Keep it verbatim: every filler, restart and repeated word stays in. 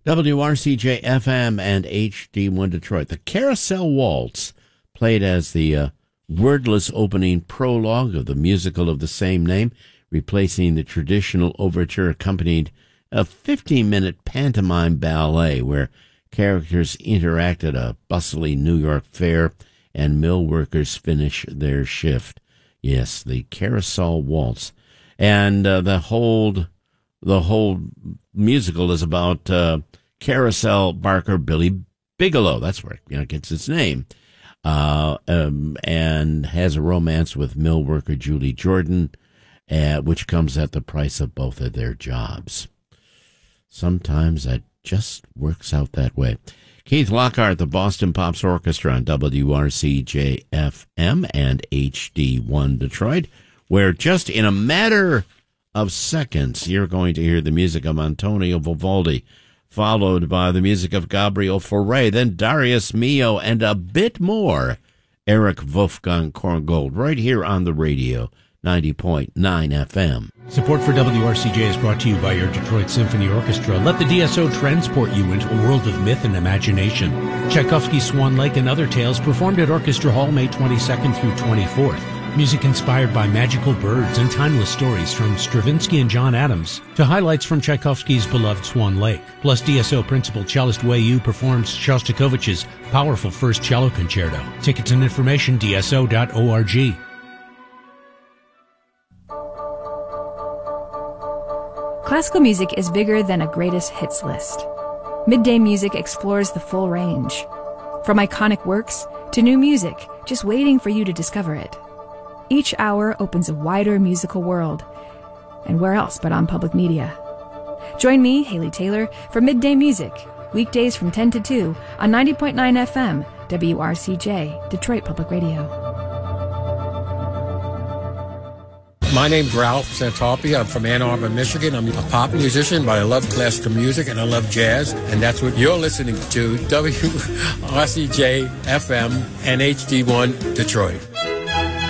W R C J F M and H D one Detroit. The Carousel Waltz, played as the uh, wordless opening prologue of the musical of the same name, replacing the traditional overture accompanied a fifteen-minute pantomime ballet where characters interact at a bustling New York fair and mill workers finish their shift. Yes, the Carousel Waltz. And uh, the whole the whole musical is about uh, Carousel Barker Billy Bigelow. That's where it, you know, gets its name. Uh, um, and has a romance with mill worker Julie Jordan, uh, which comes at the price of both of their jobs. Sometimes that just works out that way. Keith Lockhart, the Boston Pops Orchestra on W R C J F M and H D one Detroit, where just in a matter of seconds, you're going to hear the music of Antonio Vivaldi, followed by the music of Gabriel Fauré, then Darius Milhaud, and a bit more. Eric Wolfgang Korngold, right here on the radio, ninety point nine F M. Support for W R C J is brought to you by your Detroit Symphony Orchestra. Let the D S O transport you into a world of myth and imagination. Tchaikovsky's Swan Lake and Other Tales performed at Orchestra Hall May twenty-second through twenty-fourth. Music inspired by magical birds and timeless stories from Stravinsky and John Adams to highlights from Tchaikovsky's beloved Swan Lake. Plus, D S O principal cellist Wei Yu performs Shostakovich's powerful First Cello Concerto. Tickets and information, D S O dot org. Classical music is bigger than a greatest hits list. Midday Music explores the full range. From iconic works to new music, just waiting for you to discover it. Each hour opens a wider musical world. And where else but on public media? Join me, Haley Taylor, for Midday Music, weekdays from ten to two on ninety point nine F M, W R C J, Detroit Public Radio. My name's Ralph Santalpi. I'm from Ann Arbor, Michigan. I'm a pop musician, but I love classical music and I love jazz. And that's what you're listening to, W R C J F M and H D one Detroit.